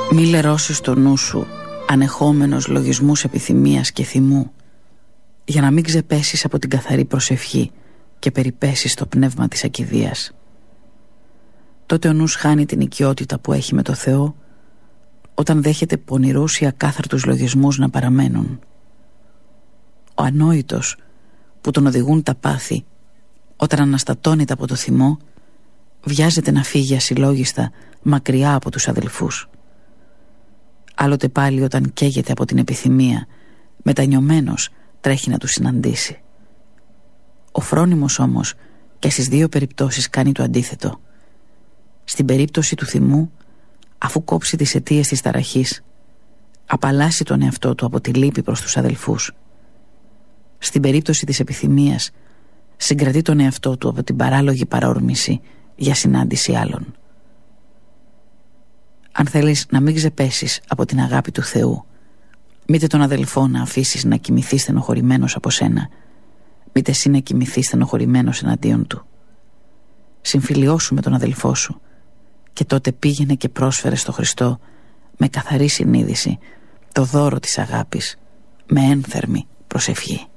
Μη λερώσεις το νου σου ανεχόμενος λογισμούς επιθυμίας και θυμού, για να μην ξεπέσεις από την καθαρή προσευχή και περιπέσεις στο πνεύμα της ακηδείας. Τότε ο νους χάνει την οικειότητα που έχει με το Θεό, όταν δέχεται πονηρούς ή ακάθαρτους λογισμούς να παραμένουν. Ο ανόητος που τον οδηγούν τα πάθη, όταν αναστατώνεται από το θυμό, βιάζεται να φύγει ασυλλόγιστα μακριά από τους αδελφούς. Άλλοτε πάλι όταν καίγεται από την επιθυμία, μετανιωμένος τρέχει να τους συναντήσει. Ο φρόνιμος όμως και στις δύο περιπτώσεις κάνει το αντίθετο. Στην περίπτωση του θυμού, αφού κόψει τις αιτίες της ταραχής, απαλλάσσει τον εαυτό του από τη λύπη προς τους αδελφούς. Στην περίπτωση της επιθυμίας, συγκρατεί τον εαυτό του από την παράλογη παρόρμηση για συνάντηση άλλων. Αν θέλεις να μην ξεπέσεις από την αγάπη του Θεού, μήτε τον αδελφό να αφήσεις να κοιμηθεί στενοχωρημένος από σένα, μήτε εσύ να κοιμηθεί στενοχωρημένος εναντίον του. Συμφιλιώσου με τον αδελφό σου και τότε πήγαινε και πρόσφερε στο Χριστό με καθαρή συνείδηση το δώρο της αγάπης, με ένθερμη προσευχή.